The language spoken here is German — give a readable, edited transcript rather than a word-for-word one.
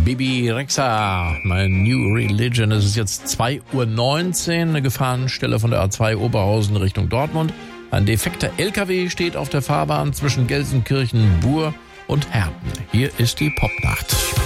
Bibi Rexha, My New Religion. Es ist jetzt 2:19 Uhr, eine Gefahrenstelle von der A2 Oberhausen Richtung Dortmund. Ein defekter LKW steht auf der Fahrbahn zwischen Gelsenkirchen, Buhr und Herten. Hier ist die Popnacht.